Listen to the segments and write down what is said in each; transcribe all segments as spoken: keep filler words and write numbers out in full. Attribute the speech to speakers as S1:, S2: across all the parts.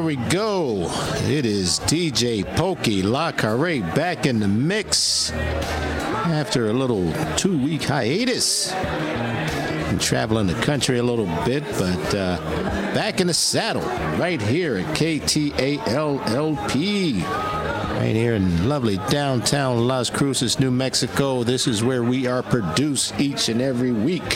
S1: we go. It is D J Pokey LaCarre back in the mix after a little two-week hiatus. Been traveling the country a little bit, but uh, back in the saddle right here at K T A L L P. Right here in lovely downtown Las Cruces, New Mexico. This is where we are produced each and every week.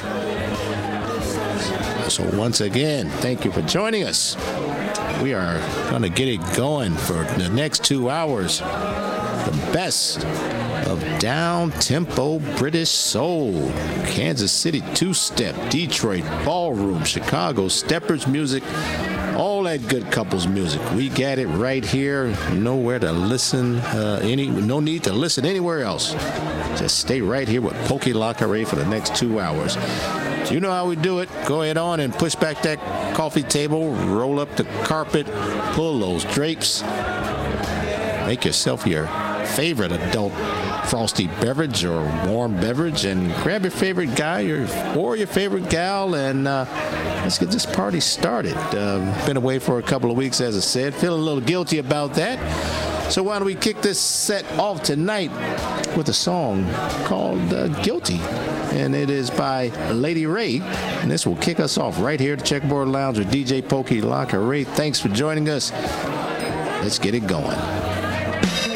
S1: So once again, thank you for joining us. We are going to get it going for the next two hours. The best of down-tempo British soul, Kansas City two-step, Detroit ballroom, Chicago steppers music, all that good couples music. We got it right here. Nowhere to listen. Uh, any no need to listen anywhere else. Just stay right here with Pokey LaCarre for the next two hours. You know how we do it. Go ahead on and push back that coffee table, roll up the carpet, pull those drapes, make yourself your favorite adult frosty beverage or warm beverage, and grab your favorite guy or, or your favorite gal, and uh, let's get this party started. Uh, been away for a couple of weeks, as I said. Feeling a little guilty about that. So why don't we kick this set off tonight with a song called uh, Guilty. And it is by Lady Ray. And this will kick us off right here at the Checkerboard Lounge with D J Pokey LaCarre. Thanks for joining us. Let's get it going.